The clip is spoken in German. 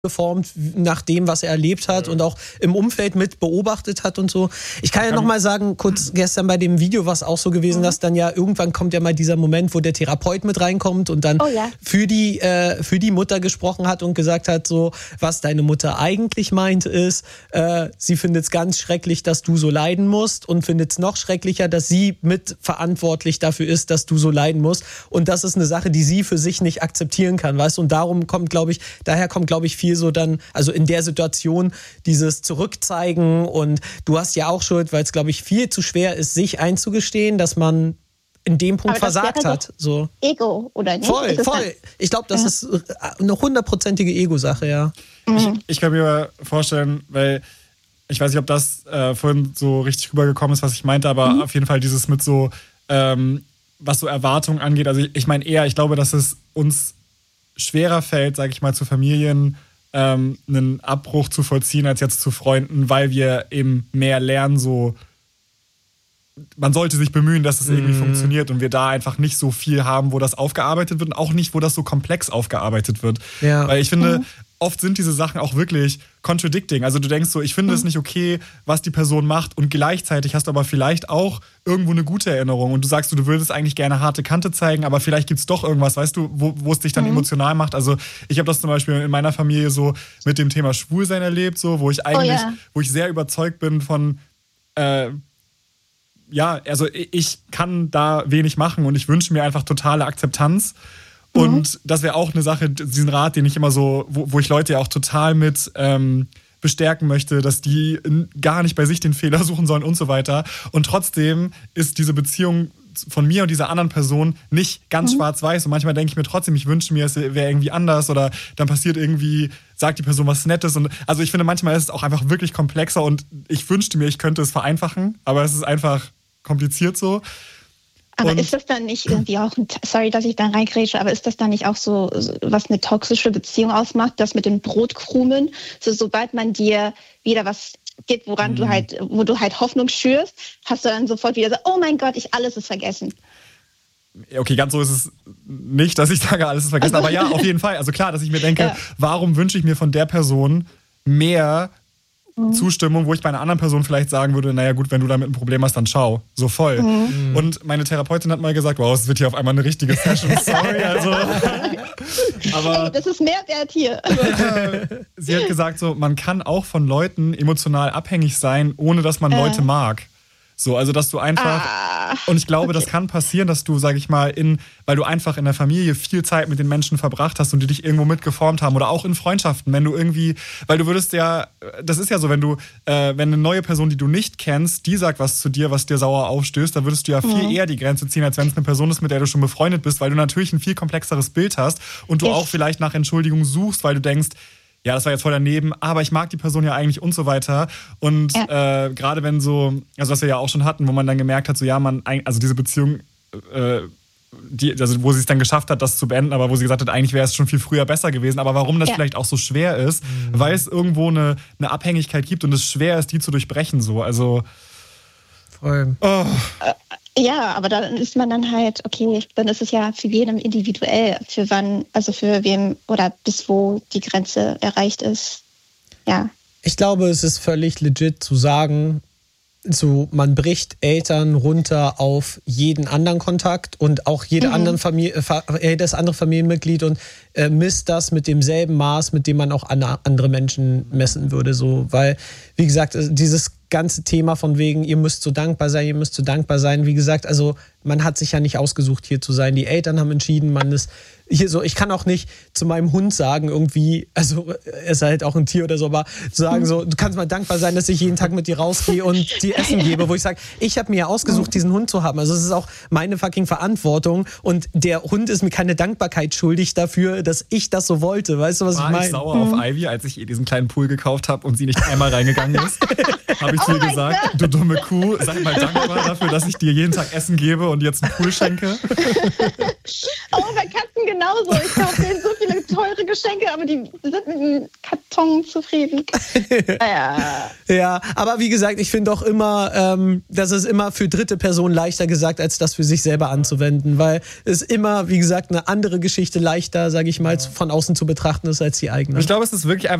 geformt nach dem, was er erlebt hat und auch im Umfeld mit beobachtet hat und so. Ich kann ja nochmal sagen, kurz gestern bei dem Video war es auch so gewesen, dass dann ja irgendwann kommt ja mal dieser Moment, wo der Therapeut mit reinkommt und dann für die Mutter gesprochen hat und gesagt hat, so, was deine Mutter eigentlich meint ist, sie findet es ganz schrecklich, dass du so leiden musst und findet es noch schrecklicher, dass sie mitverantwortlich dafür ist, dass du so leiden musst. Und das ist eine Sache, die sie für sich nicht akzeptieren kann, weißt du? Und daher kommt, glaube ich, viel so dann, also in der Situation, dieses Zurückzeigen und du hast ja auch Schuld, weil es, glaube ich, viel zu schwer ist, sich einzugestehen, dass man in dem Punkt versagt hat. So. Ego, oder nicht? Voll. Ich glaube, das ist eine 100%ige Ego-Sache, ja. Ich kann mir vorstellen, weil ich weiß nicht, ob das vorhin so richtig rübergekommen ist, was ich meinte, aber auf jeden Fall dieses mit so, was so Erwartungen angeht. Also ich meine eher, ich glaube, dass es uns schwerer fällt, sage ich mal, zu Familien einen Abbruch zu vollziehen als jetzt zu Freunden, weil wir eben mehr lernen, so man sollte sich bemühen, dass es irgendwie funktioniert und wir da einfach nicht so viel haben, wo das aufgearbeitet wird und auch nicht, wo das so komplex aufgearbeitet wird. Ja. Weil ich finde, oft sind diese Sachen auch wirklich contradicting. Also du denkst so, ich finde es nicht okay, was die Person macht und gleichzeitig hast du aber vielleicht auch irgendwo eine gute Erinnerung und du sagst, du würdest eigentlich gerne harte Kante zeigen, aber vielleicht gibt es doch irgendwas, weißt du, wo es dich dann emotional macht. Also ich habe das zum Beispiel in meiner Familie so mit dem Thema Schwulsein erlebt, so, wo ich eigentlich, wo ich sehr überzeugt bin von also ich kann da wenig machen und ich wünsche mir einfach totale Akzeptanz. Und das wäre auch eine Sache, diesen Rat, den ich immer so, wo ich Leute ja auch total mit bestärken möchte, dass die gar nicht bei sich den Fehler suchen sollen und so weiter. Und trotzdem ist diese Beziehung von mir und dieser anderen Person nicht ganz schwarz-weiß. Und manchmal denke ich mir trotzdem, ich wünsche mir, es wäre irgendwie anders oder dann passiert irgendwie, sagt die Person was Nettes. Und also ich finde, manchmal ist es auch einfach wirklich komplexer und ich wünschte mir, ich könnte es vereinfachen, aber es ist einfach kompliziert so. Aber ist das dann nicht irgendwie auch, sorry, dass ich da reingrätsche, aber ist das dann nicht auch so, was eine toxische Beziehung ausmacht, das mit den Brotkrumen? So, sobald man dir wieder was gibt, wo du halt Hoffnung schürst, hast du dann sofort wieder so, oh mein Gott, alles ist vergessen. Okay, ganz so ist es nicht, dass ich sage, alles ist vergessen. Aber ja, auf jeden Fall. Also klar, dass ich mir denke, warum wünsche ich mir von der Person mehr Zustimmung, wo ich bei einer anderen Person vielleicht sagen würde, naja gut, wenn du damit ein Problem hast, dann ciao. So voll. Und meine Therapeutin hat mal gesagt, wow, es wird hier auf einmal eine richtige Session. Sorry, also. Aber das ist Mehrwert hier. Sie hat gesagt, so, man kann auch von Leuten emotional abhängig sein, ohne dass man Leute mag. So, also dass du einfach, und ich glaube, das kann passieren, dass du, sag ich mal, weil du einfach in der Familie viel Zeit mit den Menschen verbracht hast und die dich irgendwo mitgeformt haben oder auch in Freundschaften, wenn du irgendwie, weil du würdest ja, das ist ja so, wenn eine neue Person, die du nicht kennst, die sagt was zu dir, was dir sauer aufstößt, da würdest du ja viel eher die Grenze ziehen, als wenn es eine Person ist, mit der du schon befreundet bist, weil du natürlich ein viel komplexeres Bild hast und du auch vielleicht nach Entschuldigung suchst, weil du denkst, ja, das war jetzt voll daneben, aber ich mag die Person ja eigentlich und so weiter. Und gerade wenn so, also was wir ja auch schon hatten, wo man dann gemerkt hat, so ja, also diese Beziehung, wo sie es dann geschafft hat, das zu beenden, aber wo sie gesagt hat, eigentlich wäre es schon viel früher besser gewesen. Aber warum das vielleicht auch so schwer ist, weil es irgendwo eine Abhängigkeit gibt und es schwer ist, die zu durchbrechen. So, also voll. Ja, aber dann ist man dann halt, okay, dann ist es ja für jeden individuell, für wann, also für wem oder bis wo die Grenze erreicht ist. Ja. Ich glaube, es ist völlig legit zu sagen, so, man bricht Eltern runter auf jeden anderen Kontakt und auch jedes andere Familienmitglied und misst das mit demselben Maß, mit dem man auch andere Menschen messen würde. So, weil, wie gesagt, dieses ganze Thema von wegen, ihr müsst so dankbar sein, wie gesagt, also man hat sich ja nicht ausgesucht, hier zu sein. Die Eltern haben entschieden, man ist hier so, ich kann auch nicht zu meinem Hund sagen, irgendwie, also er ist halt auch ein Tier oder so, aber zu sagen so, du kannst mal dankbar sein, dass ich jeden Tag mit dir rausgehe und dir Essen gebe, wo ich sage, ich habe mir ja ausgesucht, diesen Hund zu haben. Also es ist auch meine fucking Verantwortung und der Hund ist mir keine Dankbarkeit schuldig dafür, dass ich das so wollte. Weißt du, was ich meine? War ich sauer auf Ivy, als ich ihr diesen kleinen Pool gekauft habe und sie nicht einmal reingegangen ist? Habe ich zu ihr gesagt, du dumme Kuh, sei mal dankbar dafür, dass ich dir jeden Tag Essen gebe und jetzt einen Pool schenke. Oh, bei Katzen genauso. Ich kaufe denen so viele teure Geschenke, aber die sind mit dem Karton zufrieden. Ja, aber wie gesagt, ich finde auch immer, das ist immer für dritte Personen leichter gesagt, als das für sich selber anzuwenden, weil es immer, wie gesagt, eine andere Geschichte leichter, sage ich mal, von außen zu betrachten ist als die eigene. Ich glaube, es ist wirklich einfach